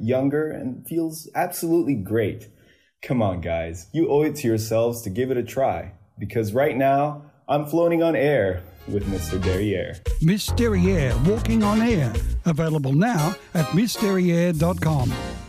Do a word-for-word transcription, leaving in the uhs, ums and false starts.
younger, and feels absolutely great. Come on, guys. You owe it to yourselves to give it a try. Because right now, I'm floating on air with Mister Derriere. Miss Derriere, Walking on Air. Available now at miss derriere dot com.